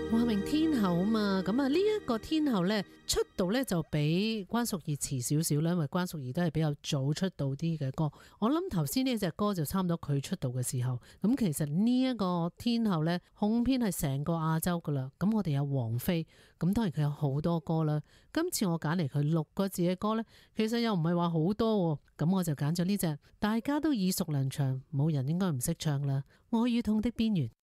話明天后啊嘛，咁啊呢一個天后呢，出道呢就比關淑怡遲少少啦，因為關淑怡都係比較早出道啲嘅歌。我諗頭先呢隻歌就差唔多佢出道嘅時候。咁其實呢一個天后呢，紅遍係成個亞洲噶啦。咁我哋有王菲，咁當然佢有好多歌啦。今次我揀嚟佢6個字嘅歌呢，其實又唔係話好多，咁我就揀咗呢隻，大家都耳熟能詳，冇人應該唔識唱啦。愛與痛的邊緣。